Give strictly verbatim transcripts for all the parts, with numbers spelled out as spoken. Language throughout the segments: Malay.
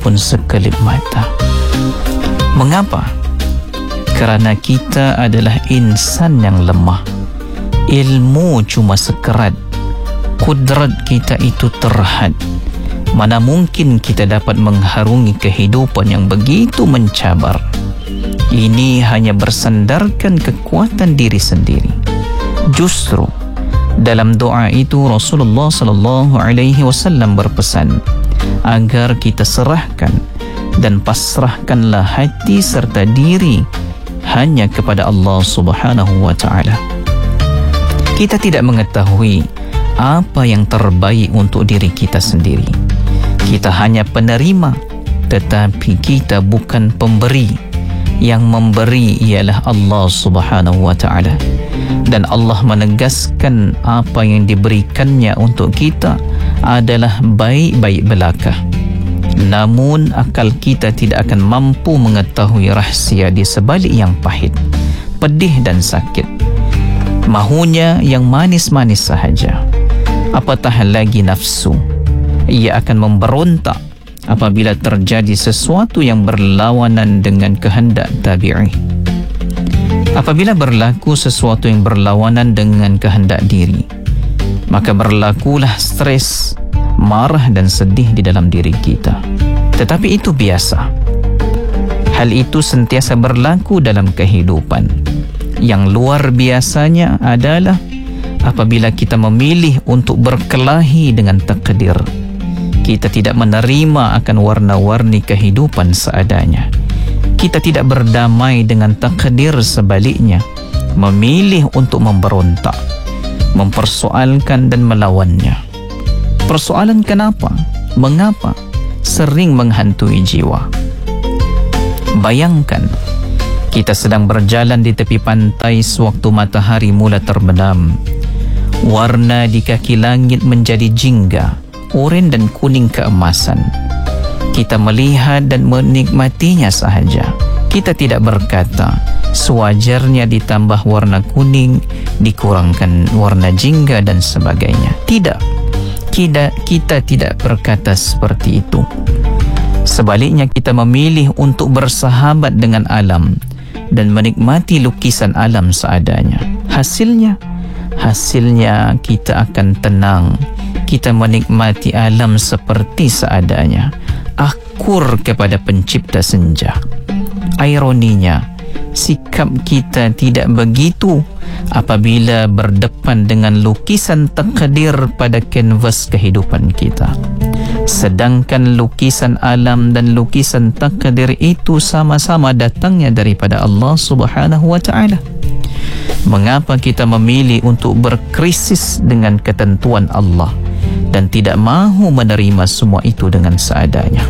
walaupun sekelip mata. Mengapa? Kerana kita adalah insan yang lemah. Ilmu cuma sekerat, kudrat kita itu terhad. Mana mungkin kita dapat mengharungi kehidupan yang begitu mencabar. Ini hanya bersandarkan kekuatan diri sendiri. Justru dalam doa itu Rasulullah sallallahu alaihi wasallam berpesan agar kita serahkan dan pasrahkanlah hati serta diri hanya kepada Allah Subhanahu wa taala. Kita tidak mengetahui apa yang terbaik untuk diri kita sendiri. Kita hanya penerima, tetapi kita bukan pemberi. Yang memberi ialah Allah Subhanahu wa taala. Dan Allah menegaskan apa yang diberikannya untuk kita adalah baik-baik belaka. Namun akal kita tidak akan mampu mengetahui rahsia di sebalik yang pahit, pedih dan sakit. Mahunya yang manis-manis sahaja. Apatah lagi nafsu, ia akan memberontak apabila terjadi sesuatu yang berlawanan dengan kehendak tabi'i. Apabila berlaku sesuatu yang berlawanan dengan kehendak diri, maka berlakulah stres, marah dan sedih di dalam diri kita. Tetapi itu biasa. Hal itu sentiasa berlaku dalam kehidupan. Yang luar biasanya adalah apabila kita memilih untuk berkelahi dengan takdir. Kita tidak menerima akan warna-warni kehidupan seadanya. Kita tidak berdamai dengan takdir, sebaliknya memilih untuk memberontak, mempersoalkan dan melawannya. Persoalan kenapa, mengapa sering menghantui jiwa. Bayangkan kita sedang berjalan di tepi pantai sewaktu matahari mula terbenam. Warna di kaki langit menjadi jingga, oranye dan kuning keemasan. Kita melihat dan menikmatinya sahaja. Kita tidak berkata sewajarnya ditambah warna kuning, dikurangkan warna jingga dan sebagainya. Tidak. Kita, kita tidak berkata seperti itu. Sebaliknya kita memilih untuk bersahabat dengan alam dan menikmati lukisan alam seadanya. Hasilnya, hasilnya kita akan tenang. Kita menikmati alam seperti seadanya, akur kepada pencipta senja. Ironinya, sikap kita tidak begitu apabila berdepan dengan lukisan takdir pada kanvas kehidupan kita. Sedangkan lukisan alam dan lukisan takdir itu sama-sama datangnya daripada Allah Subhanahu wa taala. Mengapa kita memilih untuk berkrisis dengan ketentuan Allah dan tidak mahu menerima semua itu dengan seadanya?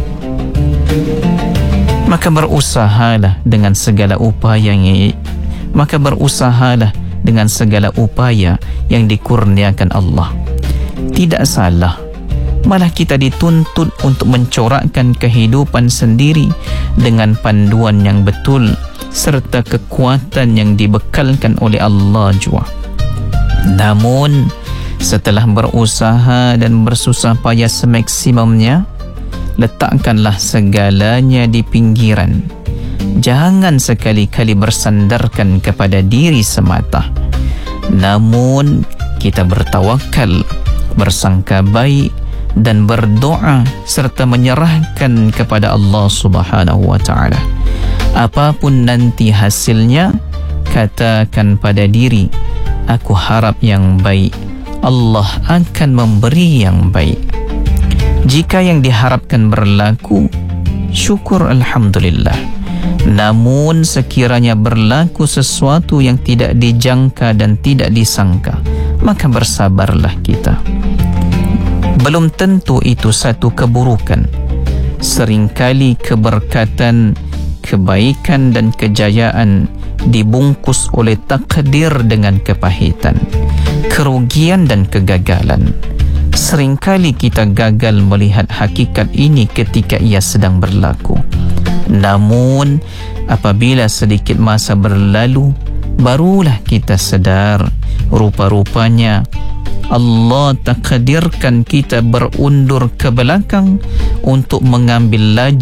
Maka berusahalah dengan segala upaya yang maka berusahalah dengan segala upaya yang dikurniakan Allah. Tidak salah, malah kita dituntut untuk mencorakkan kehidupan sendiri dengan panduan yang betul serta kekuatan yang dibekalkan oleh Allah jua. Namun setelah berusaha dan bersusah payah semaksimumnya, letakkanlah segalanya di pinggiran. Jangan sekali-kali bersandarkan kepada diri semata. Namun kita bertawakal, bersangka baik dan berdoa serta menyerahkan kepada Allah Subhanahu wa taala. Apapun nanti hasilnya, katakan pada diri, aku harap yang baik. Allah akan memberi yang baik. Jika yang diharapkan berlaku, syukur alhamdulillah. Namun sekiranya berlaku sesuatu yang tidak dijangka dan tidak disangka, maka bersabarlah kita. Belum tentu itu satu keburukan. Seringkali keberkatan, kebaikan dan kejayaan dibungkus oleh takdir dengan kepahitan, kerugian dan kegagalan. Seringkali kita gagal melihat hakikat ini ketika ia sedang berlaku. Namun apabila sedikit masa berlalu, barulah kita sedar rupa-rupanya Allah takdirkan kita berundur ke belakang untuk mengambil laju